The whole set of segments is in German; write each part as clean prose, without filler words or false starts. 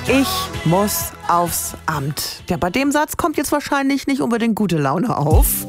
Ich muss aufs Amt. Ja, bei dem Satz kommt jetzt wahrscheinlich nicht unbedingt gute Laune auf.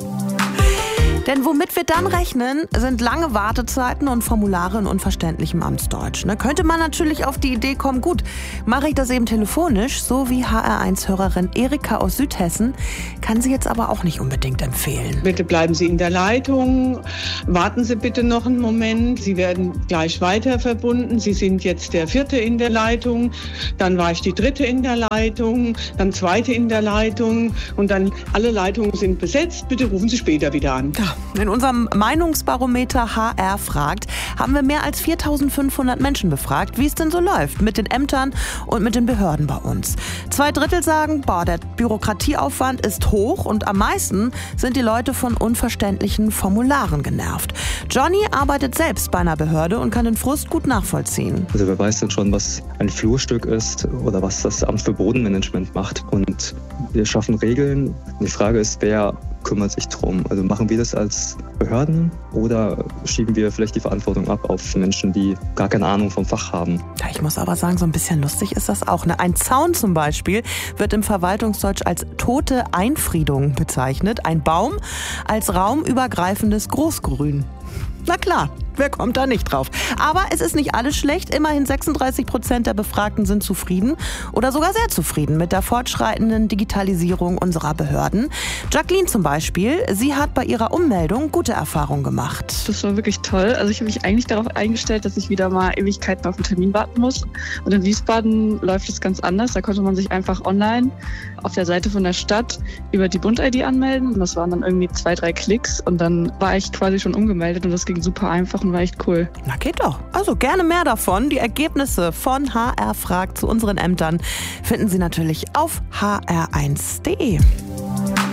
Denn womit wir dann rechnen, sind lange Wartezeiten und Formulare in unverständlichem Amtsdeutsch. Könnte man natürlich auf die Idee kommen, gut, mache ich das eben telefonisch, so wie HR1-Hörerin Erika aus Südhessen, kann sie jetzt aber auch nicht unbedingt empfehlen. Bitte bleiben Sie in der Leitung, warten Sie bitte noch einen Moment, Sie werden gleich weiter verbunden. Sie sind jetzt der 4. in der Leitung, dann war ich die 3. in der Leitung, dann 2. in der Leitung und dann alle Leitungen sind besetzt, bitte rufen Sie später wieder an. Ja. In unserem Meinungsbarometer HR fragt, haben wir mehr als 4.500 Menschen befragt, wie es denn so läuft mit den Ämtern und mit den Behörden bei uns. 2/3 sagen, der Bürokratieaufwand ist hoch und am meisten sind die Leute von unverständlichen Formularen genervt. Johnny arbeitet selbst bei einer Behörde und kann den Frust gut nachvollziehen. Also wer weiß denn schon, was ein Flurstück ist oder was das Amt für Bodenmanagement macht. Und wir schaffen Regeln. Die Frage ist, wer kümmert sich drum? Also machen wir das als Behörden oder schieben wir vielleicht die Verantwortung ab auf Menschen, die gar keine Ahnung vom Fach haben? Ja, ich muss aber sagen, so ein bisschen lustig ist das auch. Ein Zaun zum Beispiel wird im Verwaltungsdeutsch als tote Einfriedung bezeichnet. Ein Baum als raumübergreifendes Großgrün. Na klar, wer kommt da nicht drauf? Aber es ist nicht alles schlecht. Immerhin 36% der Befragten sind zufrieden oder sogar sehr zufrieden mit der fortschreitenden Digitalisierung unserer Behörden. Jacqueline zum Beispiel, sie hat bei ihrer Ummeldung gute Erfahrungen gemacht. Das war wirklich toll. Also ich habe mich eigentlich darauf eingestellt, dass ich wieder mal Ewigkeiten auf einen Termin warten muss. Und in Wiesbaden läuft es ganz anders. Da konnte man sich einfach online auf der Seite von der Stadt über die Bund-ID anmelden. Das waren dann irgendwie 2-3 Klicks und dann war ich quasi schon umgemeldet und das ging super einfach und war echt cool. Na geht doch. Also gerne mehr davon. Die Ergebnisse von HR fragt zu unseren Ämtern finden Sie natürlich auf hr1.de.